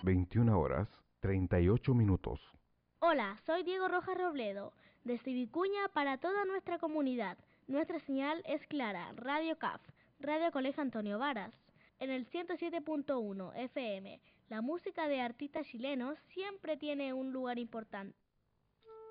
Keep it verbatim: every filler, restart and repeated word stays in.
veintiuna horas, treinta y ocho minutos. Hola, soy Diego Rojas Robledo, desde Vicuña para toda nuestra comunidad. Nuestra señal es clara, Radio C A F, Radio Colegio Antonio Varas. En el ciento siete punto uno F M, la música de artistas chilenos siempre tiene un lugar importante.